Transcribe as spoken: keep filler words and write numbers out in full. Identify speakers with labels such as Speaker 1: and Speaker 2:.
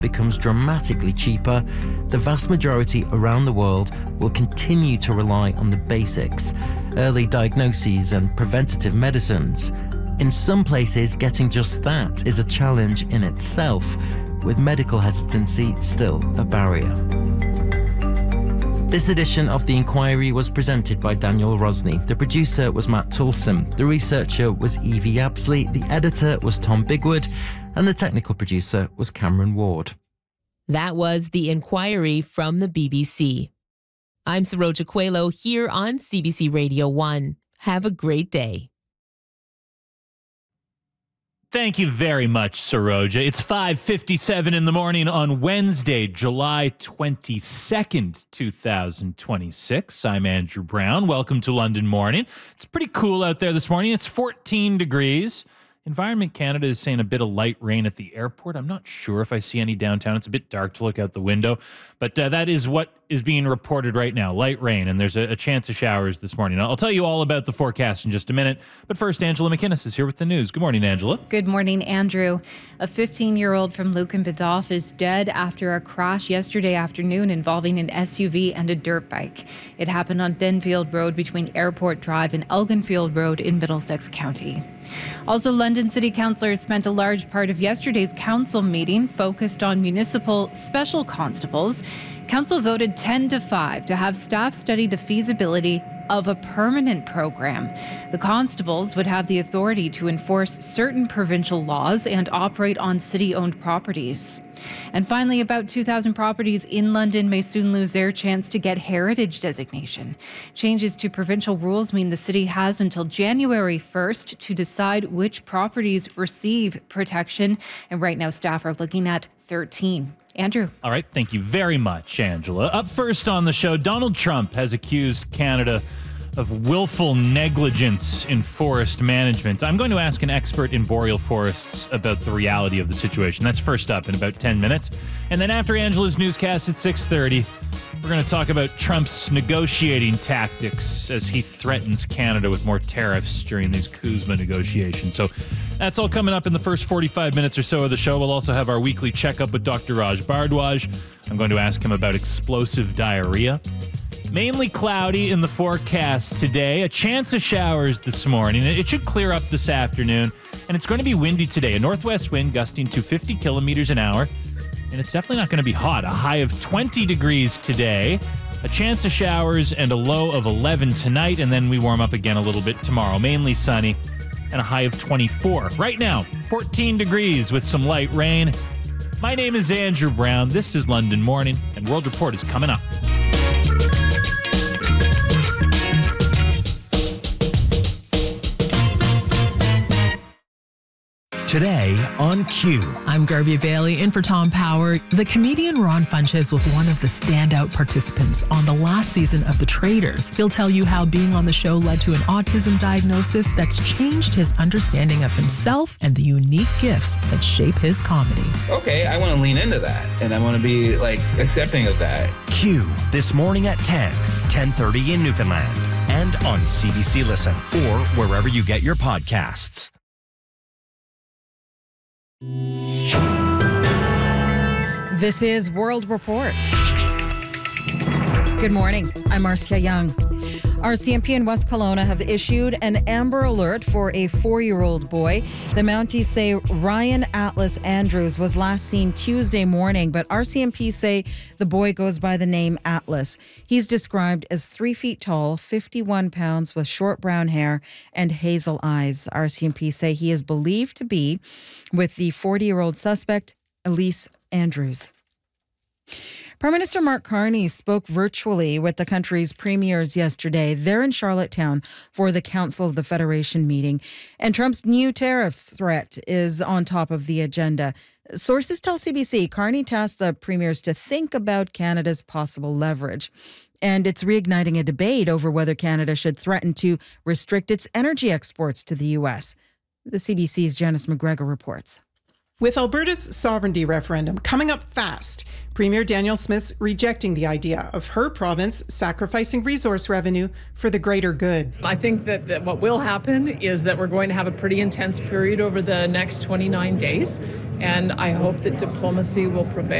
Speaker 1: becomes dramatically cheaper, the vast majority around the world will continue to rely on the basics, early diagnoses and preventative medicines. In some places, getting just that is a challenge in itself, with medical hesitancy still a barrier. This edition of The Inquiry was presented by Daniel Rosney. The producer was Matt Toulson. The researcher was Evie Apsley. The editor was Tom Bigwood. And the technical producer was Cameron Ward.
Speaker 2: That was The Inquiry from the B B C. I'm Saroja Coelho here on C B C Radio one. Have a great day.
Speaker 3: Thank you very much, Saroja. It's five fifty-seven in the morning on Wednesday, July twenty-second, twenty twenty-six. I'm Andrew Brown. Welcome to London Morning. It's pretty cool out there this morning. It's fourteen degrees. Environment Canada is saying a bit of light rain at the airport. I'm not sure if I see any downtown. It's a bit dark to look out the window, but uh, that is what is being reported right now, light rain, and there's a, a chance of showers this morning. I'll tell you all about the forecast in just a minute, but first, Angela McInnes is here with the news. Good morning, Angela.
Speaker 4: Good morning, Andrew. A fifteen-year-old from Lucan Bidoff is dead after a crash yesterday afternoon involving an S U V and a dirt bike. It happened on Denfield Road between Airport Drive and Elginfield Road in Middlesex County. Also, London City Councillors spent a large part of yesterday's council meeting focused on municipal special constables. Council voted ten to five to have staff study the feasibility of a permanent program. The constables would have the authority to enforce certain provincial laws and operate on city-owned properties. And finally, about two thousand properties in London may soon lose their chance to get heritage designation. Changes to provincial rules mean the city has until January first to decide which properties receive protection. And right now, staff are looking at thirteen. Andrew.
Speaker 3: All right. Thank you very much, Angela. Up first on the show, Donald Trump has accused Canada of willful negligence in forest management. I'm going to ask an expert in boreal forests about the reality of the situation. That's first up in about ten minutes. And then after Angela's newscast at six thirty, we're going to talk about Trump's negotiating tactics as he threatens Canada with more tariffs during these CUSMA negotiations. So that's all coming up in the first forty-five minutes or so of the show. We'll also have our weekly checkup with Doctor Raj Bardwaj. I'm going to ask him about explosive diarrhea. Mainly cloudy in the forecast today. A chance of showers this morning. It should clear up this afternoon. And it's going to be windy today. A northwest wind gusting to fifty kilometers an hour. And it's definitely not going to be hot. A high of twenty degrees today. A chance of showers and a low of eleven tonight. And then we warm up again a little bit tomorrow. Mainly sunny and a high of twenty-four. Right now, fourteen degrees with some light rain. My name is Andrew Brown. This is London Morning. And World Report is coming up.
Speaker 5: Today on Q.
Speaker 6: I'm Garvey Bailey, in for Tom Power. The comedian Ron Funches was one of the standout participants on the last season of The Traitors. He'll tell you how being on the show led to an autism diagnosis that's changed his understanding of himself and the unique gifts that shape his comedy.
Speaker 7: Okay, I want to lean into that, and I want to be, like, accepting of that.
Speaker 5: Q, this morning at ten, ten thirty in Newfoundland, and on C B C Listen, or wherever you get your podcasts.
Speaker 8: This is World Report. Good morning. I'm Marcia Young. R C M P and West Kelowna have issued an Amber Alert for a four-year-old boy. The Mounties say Ryan Atlas Andrews was last seen Tuesday morning, but R C M P say the boy goes by the name Atlas. He's described as three feet tall, fifty-one pounds, with short brown hair and hazel eyes. R C M P say he is believed to be with the forty-year-old suspect, Elise Andrews. Prime Minister Mark Carney spoke virtually with the country's premiers yesterday. They're in Charlottetown for the Council of the Federation meeting. And Trump's new tariffs threat is on top of the agenda. Sources tell C B C Carney tasked the premiers to think about Canada's possible leverage. And it's reigniting a debate over whether Canada should threaten to restrict its energy exports to the U S. The C B C's Janice McGregor reports.
Speaker 9: With Alberta's sovereignty referendum coming up fast, Premier Danielle Smith's rejecting the idea of her province sacrificing resource revenue for the greater good.
Speaker 10: I think that, that what will happen is that we're going to have a pretty intense period over the next twenty-nine days, and I hope that diplomacy will prevail.